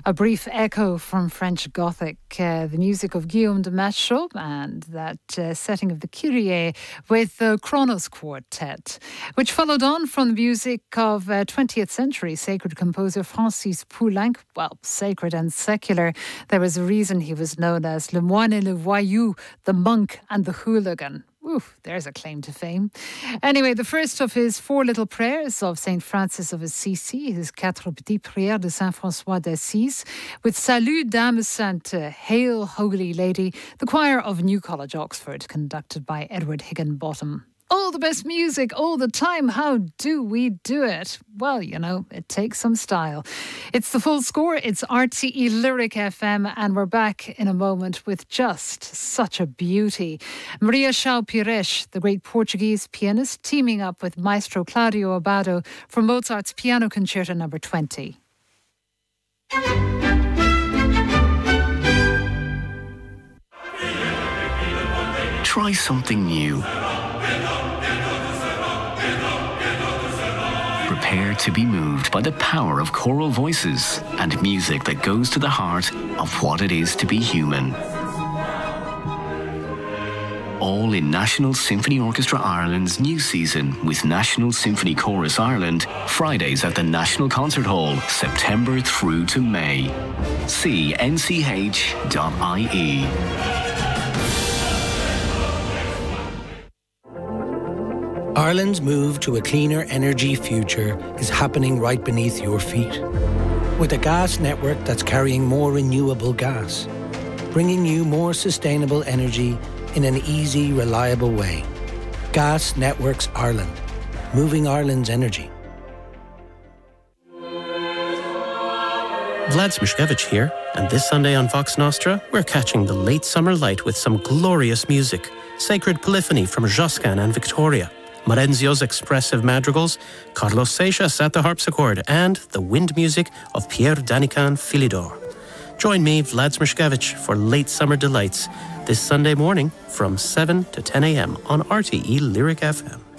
A brief echo from French Gothic, the music of Guillaume de Machaut and that setting of the Kyrie with the Kronos Quartet, which followed on from the music of 20th century sacred composer Francis Poulenc. Well, sacred and secular. There was a reason he was known as Le Moine et le Voyou, the monk and the hooligan. Oof, there's a claim to fame. Anyway, the first of his 4 little prayers of St. Francis of Assisi, his Quatre Petites Prières de Saint François d'Assise, with Salut Dame Sainte, Hail Holy Lady, the choir of New College, Oxford, conducted by Edward Higginbottom. All the best music all the time. How do we do it? Well, you know, it takes some style. It's the full score. It's RTE Lyric FM, and we're back in a moment with just such a beauty. Maria João Pires, the great Portuguese pianist, teaming up with Maestro Claudio Abbado for Mozart's Piano Concerto No. 20. Try something new. Prepare to be moved by the power of choral voices and music that goes to the heart of what it is to be human. All in National Symphony Orchestra Ireland's new season with National Symphony Chorus Ireland, Fridays at the National Concert Hall, September through to May. See nch.ie. Ireland's move to a cleaner energy future is happening right beneath your feet. With a gas network that's carrying more renewable gas, bringing you more sustainable energy in an easy, reliable way. Gas Networks Ireland, moving Ireland's energy. Vlad Smishkevich here, and this Sunday on Vox Nostra, we're catching the late summer light with some glorious music. Sacred Polyphony from Josquin and Victoria, Marenzio's expressive madrigals, Carlos Seixas at the harpsichord, and the wind music of Pierre Danican Philidor. Join me, Vlad Smishkevich, for late summer delights this Sunday morning from 7 to 10 a.m. on RTE Lyric FM.